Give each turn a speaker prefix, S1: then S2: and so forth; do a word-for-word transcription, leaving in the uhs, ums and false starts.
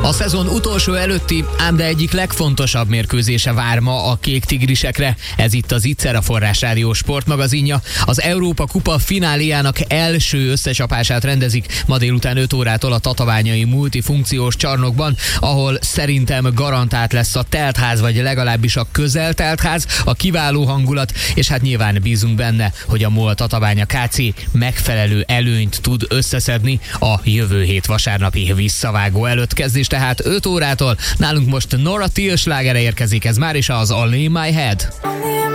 S1: A szezon utolsó előtti, ám de egyik legfontosabb mérkőzése vár ma a kék tigrisekre. Ez itt az Ittszer, a Forrás Rádió sportmagazinja. Az Európa Kupa fináléjának első összecsapását rendezik ma délután öt órától a tatabányai multifunkciós csarnokban, ahol szerintem garantált lesz a teltház, vagy legalábbis a közelteltház, a kiváló hangulat, és hát nyilván bízunk benne, hogy a MOL Tatabánya ká cé megfelelő előnyt tud összeszedni a jövő hét vasárnapi visszavágó előtt. Kezdés tehát öt órától. Nálunk most Nora Till slágere érkezik, ez már is az All In My Head.